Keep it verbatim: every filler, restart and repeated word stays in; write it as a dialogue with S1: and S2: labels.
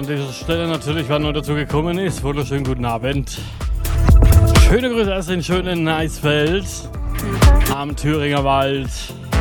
S1: an dieser Stelle natürlich, wann nur dazu gekommen ist. Wunderschönen guten Abend. Schöne Grüße aus dem schönen Eisfeld am Thüringer Wald.